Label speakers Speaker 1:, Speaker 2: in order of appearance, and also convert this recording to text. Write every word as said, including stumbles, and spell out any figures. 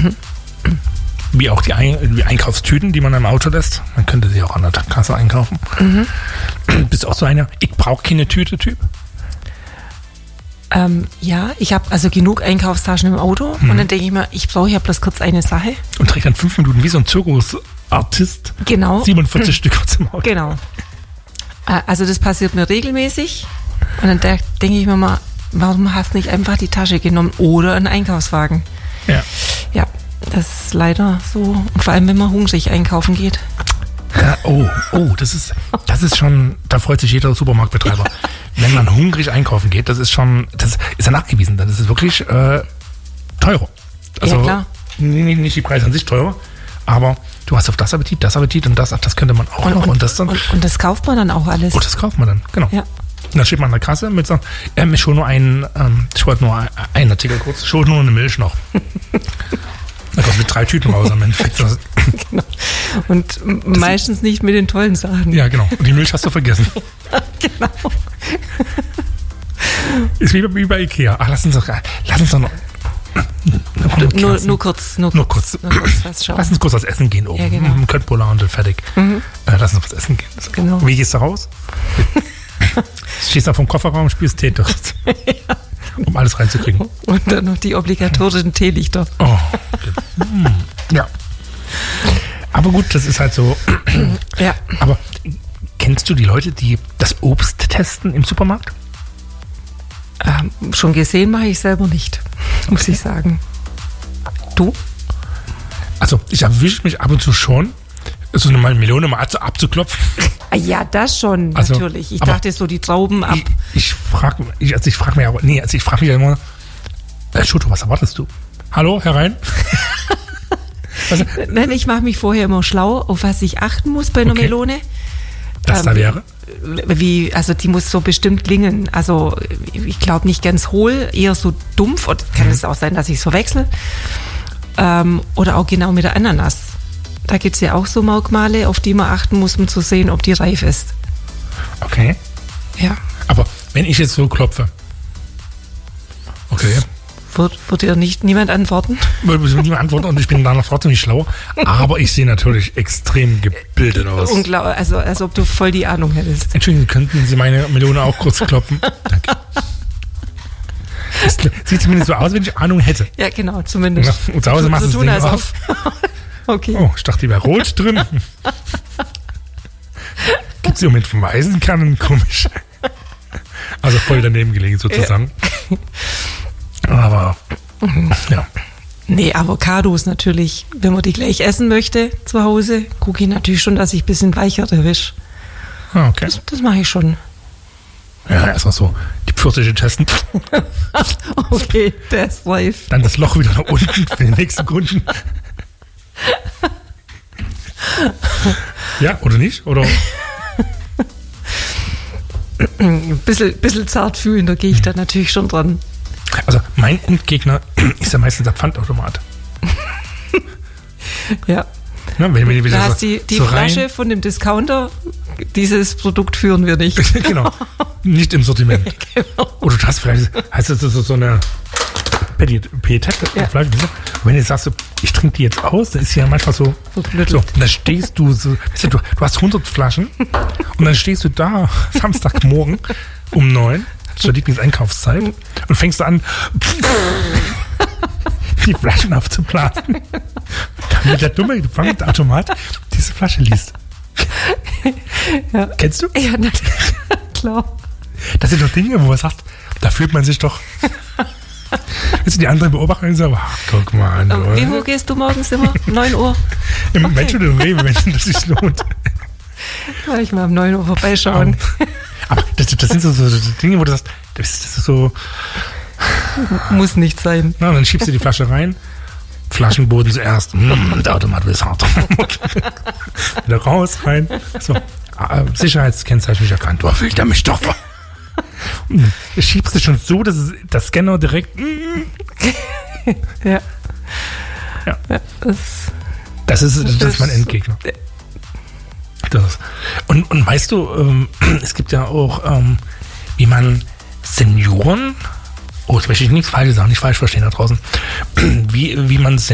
Speaker 1: Mhm.
Speaker 2: Wie auch die, Ein- die Einkaufstüten, die man im Auto lässt. Man könnte sie auch an der Kasse einkaufen.
Speaker 1: Mhm.
Speaker 2: Bist du auch so einer, ich brauche keine Tüte-Typ?
Speaker 1: Ähm, ja, ich habe also genug Einkaufstaschen im Auto
Speaker 2: Mhm.
Speaker 1: und dann denke ich mir, ich brauche ja bloß kurz eine Sache.
Speaker 2: Und trägt dann fünf Minuten wie so ein Zirkusartist
Speaker 1: Genau.
Speaker 2: siebenundvierzig Stück aus dem Auto.
Speaker 1: Genau. Äh, Also das passiert mir regelmäßig und dann de- denke ich mir mal, warum hast du nicht einfach die Tasche genommen oder einen Einkaufswagen?
Speaker 2: Ja.
Speaker 1: Ja, das ist leider so. Und vor allem, wenn man hungrig einkaufen geht.
Speaker 2: Ja, oh, oh, das ist, das ist schon, da freut sich jeder Supermarktbetreiber. Wenn man hungrig einkaufen geht, das ist schon, das ist ja nachgewiesen, das ist wirklich äh, teurer. Also,
Speaker 1: Ja, klar.
Speaker 2: Nicht, nicht die Preise an sich teurer, aber du hast auf das Appetit, das Appetit und das, ach, das könnte man auch
Speaker 1: Und,
Speaker 2: noch.
Speaker 1: und,
Speaker 2: Und das dann,
Speaker 1: und, und das kauft man dann auch alles.
Speaker 2: oh, das kauft man dann, genau.
Speaker 1: Ja.
Speaker 2: Und dann steht man an der Kasse mit so, ähm, ich hole nur einen, ähm, ich wollte nur einen Artikel kurz, ich hole nur eine Milch noch. Da kommt mit drei Tüten raus am Endeffekt.
Speaker 1: Genau. Und m- meistens nicht mit den tollen Sachen.
Speaker 2: Ja, genau. Und die Milch hast du vergessen.
Speaker 1: Genau.
Speaker 2: Ist wie bei, wie bei Ikea. Ach, lass uns doch, lass uns doch noch.
Speaker 1: Nur, nur kurz, nur,
Speaker 2: Nur
Speaker 1: kurz,
Speaker 2: kurz.
Speaker 1: nur kurz was schauen.
Speaker 2: Lass uns kurz was essen gehen oben.
Speaker 1: Ja, genau.
Speaker 2: Mhm, Köttbullar und dann fertig.
Speaker 1: Mhm.
Speaker 2: Äh, lass uns was essen gehen.
Speaker 1: Genau.
Speaker 2: Wie gehst du raus? Stehst da vom Kofferraum, spielst Tetris.
Speaker 1: Ja.
Speaker 2: Um alles reinzukriegen.
Speaker 1: Und dann noch die obligatorischen Teelichter.
Speaker 2: Oh. Okay. Hm. Ja. Aber gut, das ist halt so.
Speaker 1: Ja.
Speaker 2: Aber kennst du die Leute, die das Obst testen im Supermarkt?
Speaker 1: Ähm, schon gesehen mache ich selber nicht, muss ich sagen. Du?
Speaker 2: Also, ich erwische mich ab und zu schon, so eine Melone mal abzu- abzuklopfen.
Speaker 1: Ah, ja, das schon,
Speaker 2: Also,
Speaker 1: natürlich. Ich
Speaker 2: aber
Speaker 1: dachte so die Trauben ab.
Speaker 2: Ich, ich frage ich, also ich frag mich aber, nee, also ich frage mich ja immer, äh, Schuto, was erwartest du? Hallo, herein? Also,
Speaker 1: Nein, ich mache mich vorher immer schlau, auf was ich achten muss bei einer
Speaker 2: Okay.
Speaker 1: Melone.
Speaker 2: das
Speaker 1: Ähm,
Speaker 2: da wäre?
Speaker 1: Wie, also die muss so bestimmt klingen. Also ich glaube nicht ganz hohl, eher so dumpf. Oder kann es auch sein, dass ich es verwechsel. Ähm, oder auch genau mit der Ananas. Da gibt es ja auch so Merkmale, auf die man achten muss, um zu sehen, ob die reif ist.
Speaker 2: Okay.
Speaker 1: Ja.
Speaker 2: Aber wenn ich jetzt so klopfe, okay,
Speaker 1: Wird, wird dir nicht niemand antworten?
Speaker 2: würde ich nicht antworten und ich bin danach trotzdem nicht schlau, aber ich sehe natürlich extrem gebildet aus.
Speaker 1: Unglaublich, also als ob du voll die Ahnung hättest.
Speaker 2: Entschuldigung, könnten Sie meine Melone auch kurz kloppen? Danke. Es sieht zumindest so aus, wenn ich Ahnung hätte.
Speaker 1: Ja, genau, zumindest.
Speaker 2: Ja, und zu Hause machst du das
Speaker 1: tun,
Speaker 2: Ding
Speaker 1: als
Speaker 2: auf.
Speaker 1: ob- Okay.
Speaker 2: Oh, ich dachte, die wäre rot drin. Gibt es im Moment vom Eisenkannen? Komisch. Also voll daneben gelegen sozusagen. Aber, ja.
Speaker 1: Nee, Avocados natürlich, wenn man die gleich essen möchte zu Hause, gucke ich natürlich schon, dass ich ein bisschen weicher erwische.
Speaker 2: Ah, okay.
Speaker 1: Das, das mache ich schon.
Speaker 2: Ja, erstmal so die Pfirsiche testen.
Speaker 1: Okay, der ist reif.
Speaker 2: Dann das Loch wieder nach unten für den nächsten Kunden. Ja, oder nicht? Oder?
Speaker 1: Ein bisschen, bisschen zart fühlen, da gehe ich dann natürlich schon dran.
Speaker 2: Also mein Endgegner ist ja meistens der Pfandautomat.
Speaker 1: Ja.
Speaker 2: Ne, wenn, wenn, wenn
Speaker 1: Da
Speaker 2: so,
Speaker 1: hast die, die
Speaker 2: so
Speaker 1: Flasche
Speaker 2: rein,
Speaker 1: von dem Discounter, dieses Produkt führen wir nicht.
Speaker 2: genau, nicht im Sortiment.
Speaker 1: Genau.
Speaker 2: Oder du hast vielleicht, heißt das so, so eine P-Tet-Flasche.
Speaker 1: Ja.
Speaker 2: Und wenn du sagst, so, ich trinke die jetzt aus, dann ist sie ja manchmal so,
Speaker 1: Verblüttelt.
Speaker 2: so und dann stehst du so, weißt du, du, du hast hundert Flaschen und dann stehst du da Samstagmorgen um neun zur Lieblingseinkaufszeit und fängst du an, die Flaschen aufzublasen, damit der dumme Pfandautomat diese Flasche liest.
Speaker 1: Ja.
Speaker 2: Kennst du?
Speaker 1: Ja, natürlich. Klar.
Speaker 2: Das sind doch Dinge, wo man sagt, da fühlt man sich doch. Weißt du, die anderen beobachten und sagen, ach, guck mal an.
Speaker 1: Aber Wie
Speaker 2: oder?
Speaker 1: hoch gehst du morgens immer? neun Uhr?
Speaker 2: Im
Speaker 1: Okay.
Speaker 2: Menschen im Rewe, wenn das sich lohnt.
Speaker 1: Kann ich mal um neun Uhr vorbeischauen.
Speaker 2: Aber das, das sind so, so, so Dinge, wo du sagst, das ist, das ist so,
Speaker 1: Muss nicht sein.
Speaker 2: na, dann schiebst du die Flasche rein, Flaschenboden zuerst, mm, der Automat ist hart. Wieder raus, rein. So, ah, Sicherheitskennzeichen nicht erkannt. Oh, will der mich doch. Und dann schiebst du schon so, dass es, der Scanner direkt, mm,
Speaker 1: Ja.
Speaker 2: Ja.
Speaker 1: Ja, das,
Speaker 2: das ist, das ist mein Endgegner. Das. Und, und weißt du, ähm, es gibt ja auch, ähm, wie man Senioren, oh, jetzt möchte ich nichts Falsches sagen, nicht falsch verstehen da draußen, wie, wie man